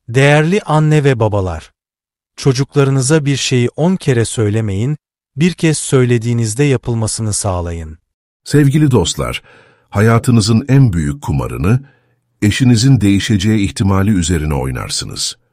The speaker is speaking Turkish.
Değerli anne ve babalar, çocuklarınıza bir şeyi 10 kere söylemeyin, bir kez söylediğinizde yapılmasını sağlayın. Sevgili dostlar, hayatınızın en büyük kumarını, eşinizin değişeceği ihtimali üzerine oynarsınız.